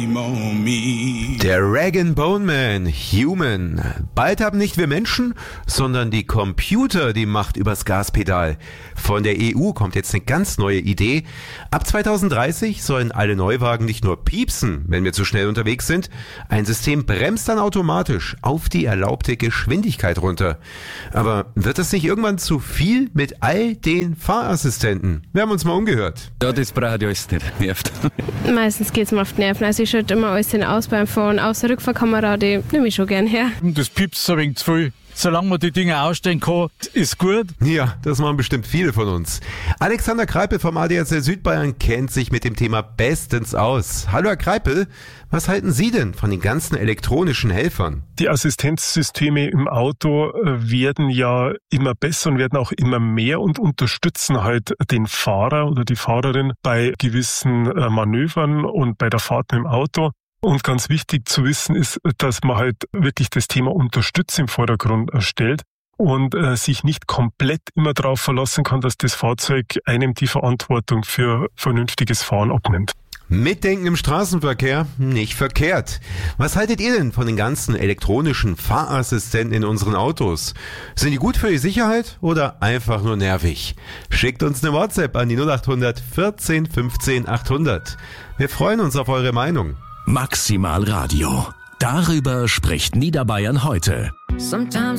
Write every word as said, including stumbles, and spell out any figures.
Der Rag and Bone Man, Human. Bald haben nicht wir Menschen, sondern die Computer die Macht übers Gaspedal. Von der E U kommt jetzt eine ganz neue Idee. Ab zwanzig dreißig sollen alle Neuwagen nicht nur piepsen, wenn wir zu schnell unterwegs sind. Ein System bremst dann automatisch auf die erlaubte Geschwindigkeit runter. Aber wird das nicht irgendwann zu viel mit all den Fahrassistenten? Wir haben uns mal umgehört. Ja, das braucht ja alles nicht. Nervt. Meistens geht's mir auf die Nerven. Also ich schalte immer alles aus beim Fahren. Außer Rückfahrkamera, die nehme ich schon gern her. Das piepst ein wenig zu viel. Solange man die Dinge ausstellen kann, ist gut. Ja, das machen bestimmt viele von uns. Alexander Kreipel vom A D A C Südbayern kennt sich mit dem Thema bestens aus. Hallo Herr Kreipel, was halten Sie denn von den ganzen elektronischen Helfern? Die Assistenzsysteme im Auto werden ja immer besser und werden auch immer mehr und unterstützen halt den Fahrer oder die Fahrerin bei gewissen Manövern und bei der Fahrt mit dem Auto. Und ganz wichtig zu wissen ist, dass man halt wirklich das Thema Unterstützung im Vordergrund stellt und äh, sich nicht komplett immer darauf verlassen kann, dass das Fahrzeug einem die Verantwortung für vernünftiges Fahren abnimmt. Mitdenken im Straßenverkehr? Nicht verkehrt. Was haltet ihr denn von den ganzen elektronischen Fahrassistenten in unseren Autos? Sind die gut für die Sicherheit oder einfach nur nervig? Schickt uns eine WhatsApp an die null acht hundert vierzehn fünfzehn achthundert. Wir freuen uns auf eure Meinung. Maximal Radio. Darüber spricht Niederbayern heute. Sometimes